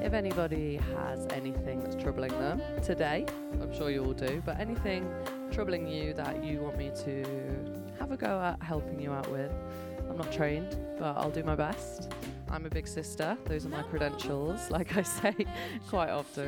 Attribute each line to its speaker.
Speaker 1: if anybody has anything that's troubling them today, I'm sure you all do, but anything troubling you that you want me to have a go at helping you out with, I'm not trained, but I'll do my best. I'm a big sister. Those are my credentials, like I say quite often.